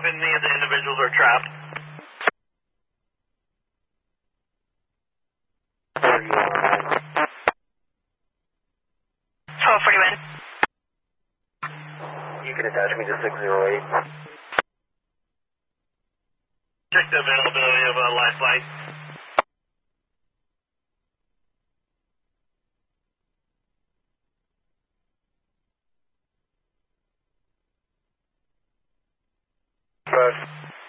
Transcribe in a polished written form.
any of the individuals are trapped. Where are you on? 1241. You can attach me to 608. Check the availability of a lifeline. First.